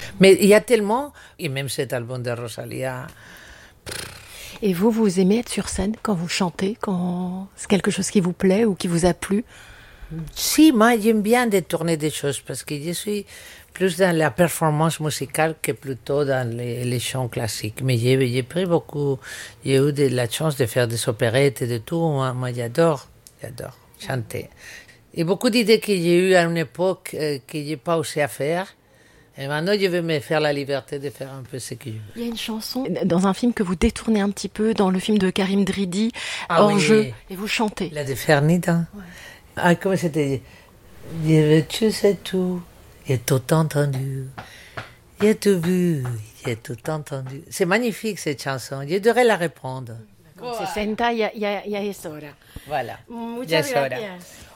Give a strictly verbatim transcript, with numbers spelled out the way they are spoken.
Mais il y a tellement, et même cet album de Rosalia. Et vous, vous aimez être sur scène quand vous chantez, quand c'est quelque chose qui vous plaît ou qui vous a plu? Si, moi j'aime bien détourner des choses parce que je suis plus dans la performance musicale que plutôt dans les, les chants classiques. Mais j'ai, j'ai pris beaucoup, j'ai eu de la chance de faire des opérettes et de tout. Moi, moi j'adore, j'adore chanter. Et beaucoup d'idées que j'ai eues à une époque euh, que j'ai pas osé à faire. Et maintenant, je vais me faire la liberté de faire un peu ce que je veux. Il y a une chanson dans un film que vous détournez un petit peu, dans le film de Karim Dridi, Ah Hors oui. jeu, et vous chantez. La de Fernida. Ouais. Ah, comment c'était? Tu sais tout, j'ai tout entendu, j'ai tout vu, j'ai tout entendu. C'est magnifique cette chanson, je devrais la reprendre. Con sesenta ya, ya, ya es hora. Voilà. Muchas Ya es hora. gracias.